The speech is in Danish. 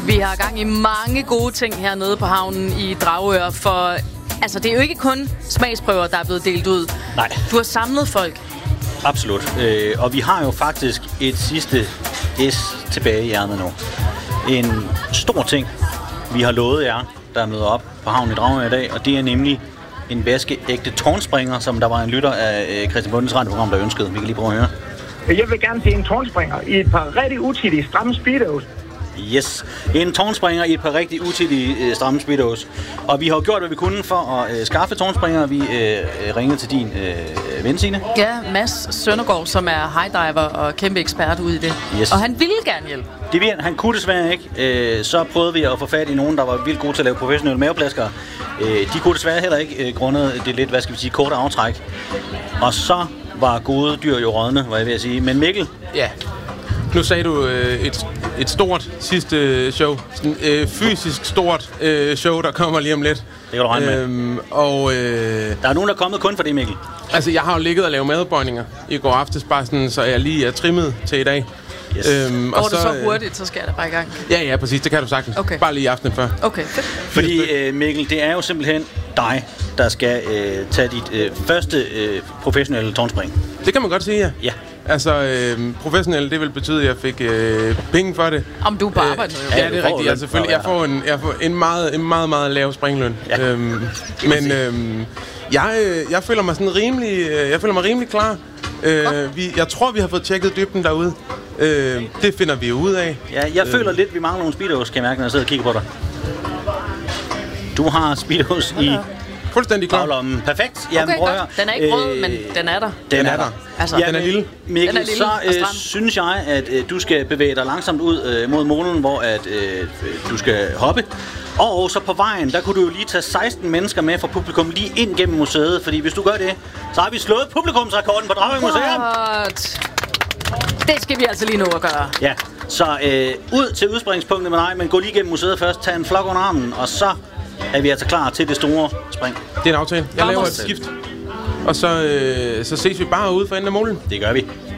Vi har gang i mange gode ting hernede på havnen i Dragør, for altså, det er jo ikke kun smagsprøver, der er blevet delt ud. Nej. Du har samlet folk. Absolut. Og vi har jo faktisk et sidste S tilbage i ærmet nu. En stor ting, vi har lovet jer, der møder op på havnen i Dragør i dag, og det er nemlig en vaskeægte tårnspringer, som der var en lytter af Christian Bundes radioprogram, der ønskede. Vi kan lige prøve at høre. Jeg vil gerne se en tårnspringer i et par rigtig utidige stramme speedos. Yes, en tårnspringer i et par rigtig utidige stramme speedos. Og vi har jo gjort, hvad vi kunne for at skaffe tårnspringer. Vi ringede til din ven, Signe. Ja, Mads Søndergaard, som er highdiver og kæmpe ekspert ude i det. Yes. Og han ville gerne hjælpe. Det ville han kunne desværre ikke. Så prøvede vi at få fat i nogen, der var vildt gode til at lave professionelle maveplaskere. De kunne desværre heller ikke, grundet det lidt, hvad skal vi sige, korte aftræk. Og så var gode dyr jo rådne, var jeg ved at sige. Men Mikkel? Ja. Nu sagde du et stort sidste show. Sådan, fysisk stort show, der kommer lige om lidt. Det kan du regne med. Der er nogen, der er kommet kun for det, Mikkel. Altså, jeg har jo ligget og lavet madbøjninger i går aftes, bare sådan, så jeg lige er trimmet til i dag. Yes. Går det så hurtigt, så skal jeg da bare i gang. Ja, præcis. Det kan du sagtens. Okay. Bare lige i aftenen før. Okay. Fordi, Mikkel, det er jo simpelthen dig, der skal tage dit første professionelle tårnspring. Det kan man godt sige, ja. Ja. Altså, professionel, det vil betyde, at jeg fik penge for det. Om du er på arbejde nu, jo. Ja, det er rigtigt. Selvfølgelig. Jeg får en meget, meget lav springløn. Ja. Jeg føler mig sådan rimelig klar. Jeg tror, vi har fået tjekket dybden derude. Det finder vi jo ud af. Ja, jeg føler lidt, vi mangler nogle speedos, kan jeg mærke, når jeg sidder og kigger på dig. Du har speedos i fuldstændig klar. Baglommen. Perfekt. Jamen, okay, godt. Den er ikke rød, men den er der. Den er der. Altså, den er lille. Mikkel, den er lille så synes jeg, at du skal bevæge dig langsomt ud mod molen, hvor at, du skal hoppe. Og så på vejen, der kunne du jo lige tage 16 mennesker med fra publikum lige ind gennem museet. Fordi hvis du gør det, så har vi slået publikumsrekorden på Dragør Museum. Det skal vi altså lige nå at gøre. Ja, så ud til udspringspunktet med dig, men gå lige gennem museet først, tag en flok under armen, og så er vi altså klar til det store spring. Det er en aftale. Jeg laver et skift. Og så ses vi bare ude for enden af målen. Det gør vi.